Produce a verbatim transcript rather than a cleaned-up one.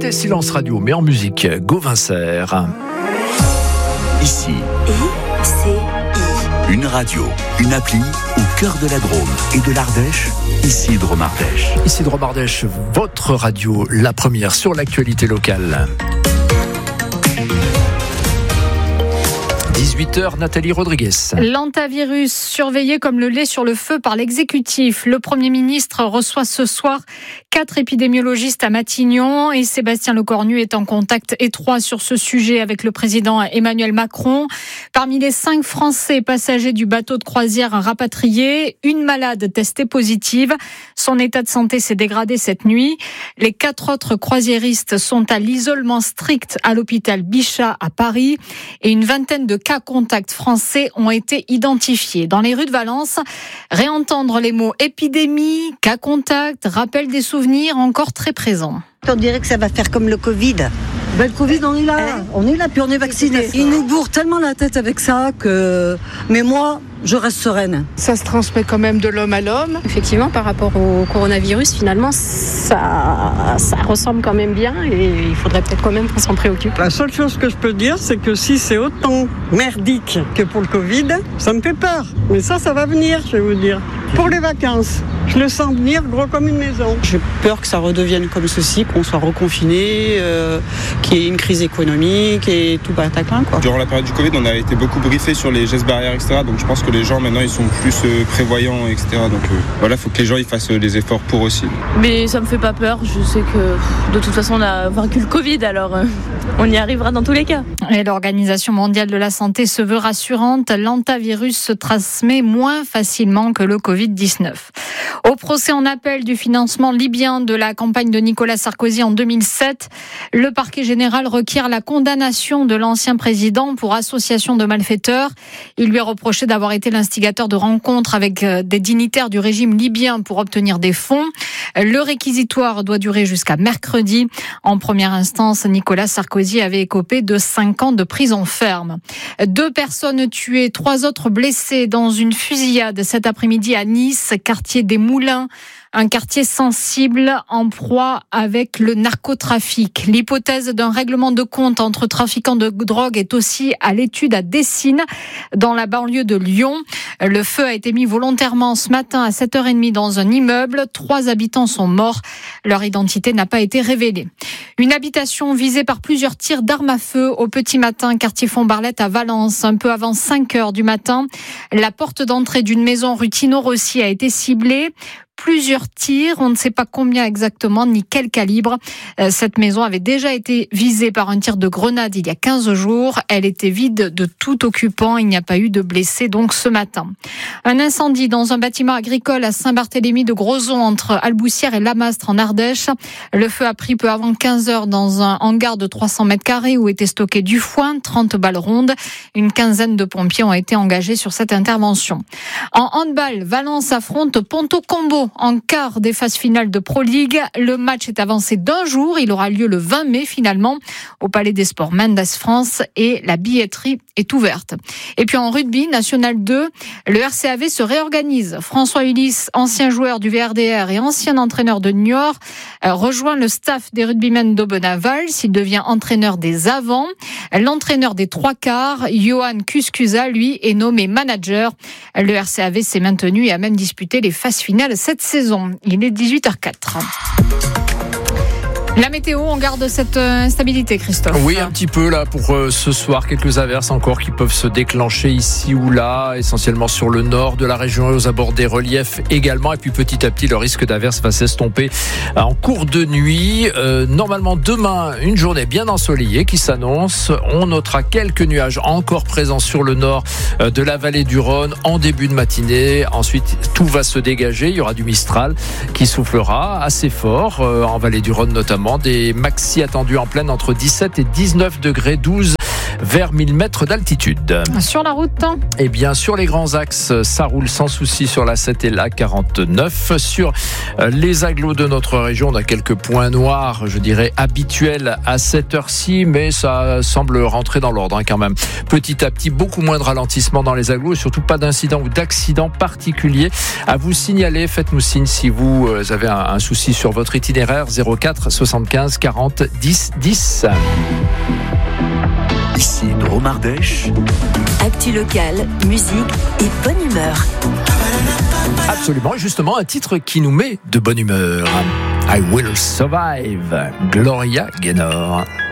C'est Silence Radio, mais en musique, Gauvin Serre. Ici, I C I. Une radio, une appli au cœur de la Drôme et de l'Ardèche. Ici Drôme Ardèche. Ici Drôme Ardèche, votre radio, la première sur l'actualité locale. dix-huit heures, Nathalie Rodriguez. L'hantavirus surveillé comme le lait sur le feu par l'exécutif. Le Premier ministre reçoit ce soir quatre épidémiologistes à Matignon et Sébastien Lecornu est en contact étroit sur ce sujet avec le président Emmanuel Macron. Parmi les cinq Français passagers du bateau de croisière rapatrié, une malade testée positive. Son état de santé s'est dégradé cette nuit. Les quatre autres croisiéristes sont à l'isolement strict à l'hôpital Bichat à Paris et une vingtaine de cas contacts français ont été identifiés. Dans les rues de Valence, réentendre les mots épidémie, cas contact, rappel des souvenirs encore très présents. On dirait que ça va faire comme le Covid. Ben, le Covid, on est là, hein on est là, puis on est vacciné. Il nous bourre tellement la tête avec ça que... Mais moi, je reste sereine. Ça se transmet quand même de l'homme à l'homme. Effectivement, par rapport au coronavirus, finalement, ça, ça ressemble quand même bien et il faudrait peut-être quand même qu'on s'en préoccupe. La seule chose que je peux dire, c'est que si c'est autant merdique que pour le Covid, ça me fait peur. Mais ça, ça va venir, je vais vous dire. Pour les vacances, je le sens venir gros comme une maison. J'ai peur que ça redevienne comme ceci, qu'on soit reconfiné, euh, qu'il y ait une crise économique et tout bataclan, quoi. Durant la période du Covid, on a été beaucoup briefés sur les gestes barrières, et cetera. Donc je pense que les gens maintenant ils sont plus euh, prévoyants, et cetera. Donc euh, voilà, il faut que les gens ils fassent euh, des efforts pour aussi. Mais ça me fait pas peur. Je sais que de toute façon on a vaincu le Covid, alors euh, on y arrivera dans tous les cas. Et l'Organisation mondiale de la santé se veut rassurante. L'hantavirus se transmet moins facilement que le covid dix-neuf. Au procès en appel du financement libyen de la campagne de Nicolas Sarkozy en deux mille sept, le parquet général requiert la condamnation de l'ancien président pour association de malfaiteurs. Il lui est reproché d'avoir été l'instigateur de rencontres avec des dignitaires du régime libyen pour obtenir des fonds. Le réquisitoire doit durer jusqu'à mercredi. En première instance, Nicolas Sarkozy avait écopé de cinq ans de prison ferme. Deux personnes tuées, trois autres blessées dans une fusillade cet après-midi à Nice, quartier des Moulins. Un quartier sensible en proie avec le narcotrafic. L'hypothèse d'un règlement de compte entre trafiquants de drogue est aussi à l'étude à Dessines, dans la banlieue de Lyon. Le feu a été mis volontairement ce matin à sept heures trente dans un immeuble. Trois habitants sont morts. Leur identité n'a pas été révélée. Une habitation visée par plusieurs tirs d'armes à feu au petit matin, quartier Font-Barlette à Valence, un peu avant cinq heures du matin. La porte d'entrée d'une maison rue Tino-Rossi a été ciblée. Plusieurs tirs, on ne sait pas combien exactement ni quel calibre. Cette maison avait déjà été visée par un tir de grenade il y a quinze jours. Elle était vide de tout occupant. Il n'y a pas eu de blessés donc ce matin. Un incendie dans un bâtiment agricole à Saint-Barthélemy de Grozon entre Alboussière et Lamastre en Ardèche. Le feu a pris peu avant quinze heures dans un hangar de trois cents mètres carrés où était stocké du foin, trente balles rondes. Une quinzaine de pompiers ont été engagés sur cette intervention. En handball, Valence affronte Ponto Combo en quart des phases finales de Pro League. Le match est avancé d'un jour. Il aura lieu le vingt mai finalement au Palais des Sports Mendes France et la billetterie est ouverte. Et puis en rugby, National deux, le R C A V se réorganise. François Ulysse, ancien joueur du V R D R et ancien entraîneur de Niort, rejoint le staff des rugbymen d'Aubenas-Valls. Il devient entraîneur des avants. L'entraîneur des trois quarts, Johan Cuscusa, lui, est nommé manager. Le R C A V s'est maintenu et a même disputé les phases finales cette saison. Il est dix-huit heures quatre. La météo, on garde cette instabilité, Christophe. Oui, un petit peu là pour euh, ce soir. Quelques averses encore qui peuvent se déclencher ici ou là, essentiellement sur le nord de la région et aux abords des reliefs également. Et puis petit à petit, le risque d'averses va s'estomper en cours de nuit. Euh, normalement, demain, une journée bien ensoleillée qui s'annonce. On notera quelques nuages encore présents sur le nord euh, de la vallée du Rhône en début de matinée. Ensuite, tout va se dégager. Il y aura du Mistral qui soufflera assez fort euh, en vallée du Rhône notamment. Des maxi attendus en pleine entre dix-sept et dix-neuf degrés, douze vers mille mètres d'altitude. Sur la route, Eh bien, sur les grands axes, ça roule sans souci sur la sept et la quarante-neuf. Sur les agglos de notre région, on a quelques points noirs, je dirais, habituels à cette heure-ci, mais ça semble rentrer dans l'ordre hein, quand même. Petit à petit, beaucoup moins de ralentissement dans les agglos et surtout pas d'incidents ou d'accidents particuliers à vous signaler. Faites-nous signe si vous avez un, un souci sur votre itinéraire. zéro quatre soixante-quinze quarante dix dix. Ici Drôme Ardèche. Actu locale, musique et bonne humeur. Absolument, et justement un titre qui nous met de bonne humeur. I Will Survive, Gloria Gaynor.